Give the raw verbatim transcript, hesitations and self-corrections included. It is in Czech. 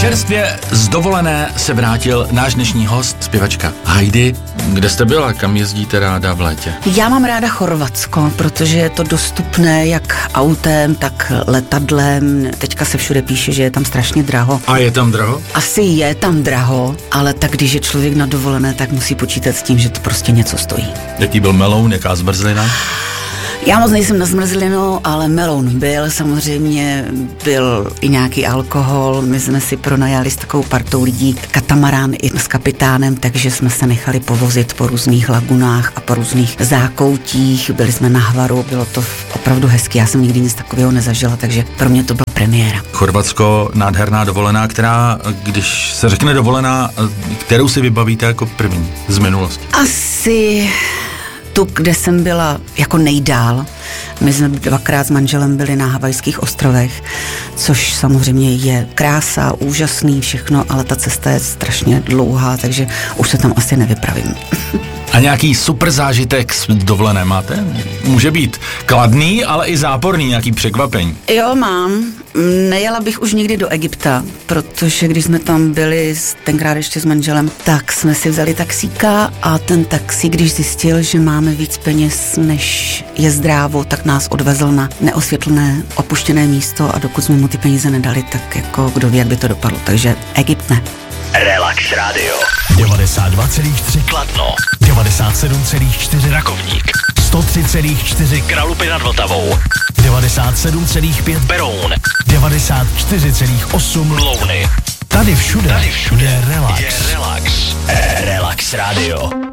Čerstvě z dovolené se vrátil náš dnešní host, zpěvačka Heidi. Kde jste byla? Kam jezdíte ráda v létě? Já mám ráda Chorvatsko, protože je to dostupné jak autem, tak letadlem. Teďka se všude píše, že je tam strašně draho. A je tam draho? Asi je tam draho, ale tak když je člověk na dovolené, tak musí počítat s tím, že to prostě něco stojí. Jaký byl meloun, jaká zmrzlina? Já moc nejsem na zmrzlinu, ale meloun byl, samozřejmě byl i nějaký alkohol. My jsme si pronajali s takovou partou lidí katamarán i s kapitánem, takže jsme se nechali povozit po různých lagunách a po různých zákoutích. Byli jsme na Hvaru, bylo to opravdu hezky. Já jsem nikdy nic takového nezažila, takže pro mě to byla premiéra. Chorvatsko, nádherná dovolená, která, když se řekne dovolená, kterou si vybavíte jako první z minulosti? Asi tu, kde jsem byla jako nejdál. My jsme dvakrát s manželem byli na Havajských ostrovech, což samozřejmě je krása, úžasný všechno, ale ta cesta je strašně dlouhá, takže už se tam asi nevypravím. A nějaký super zážitek z dovolené máte? Může být kladný, ale i záporný, nějaký překvapení. Jo, mám. Nejela bych už nikdy do Egypta, protože když jsme tam byli tenkrát ještě s manželem, tak jsme si vzali taxíka a ten taxík, když zjistil, že máme víc peněz, než je zdrávo, tak nás odvezl na neosvětlené, opuštěné místo a dokud jsme mu ty peníze nedali, tak jako kdo ví, jak by to dopadlo. Takže Egypt ne. Relax Radio. devadesát dva celá tři Kladno. devadesát sedm celá čtyři Rakovník. sto tři celá čtyři Kralupy nad Vltavou. devadesát sedm celá pět Beroun. devadesát čtyři celá osm Louny. Tady všude, Tady všude je relax. Je relax. Relax Radio.